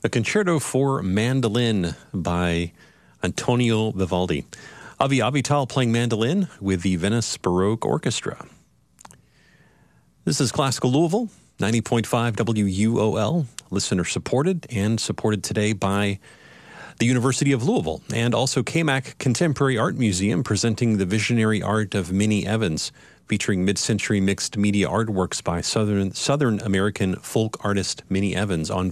a concerto for mandolin by Antonio Vivaldi. Avi Avital playing mandolin with the Venice Baroque Orchestra. This is Classical Louisville, 90.5 WUOL, listener supported and supported today by the University of Louisville and also KMAC Contemporary Art Museum presenting the visionary art of Minnie Evans, featuring mid-century mixed media artworks by Southern American folk artist Minnie Evans on